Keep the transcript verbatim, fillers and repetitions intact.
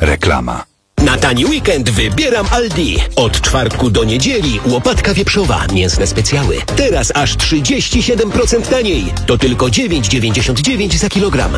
Reklama. Na tani weekend wybieram Aldi. Od czwartku do niedzieli łopatka wieprzowa, mięsne specjały. Teraz aż trzydzieści siedem procent taniej. To tylko dziewięć dziewięćdziesiąt dziewięć za kilogram.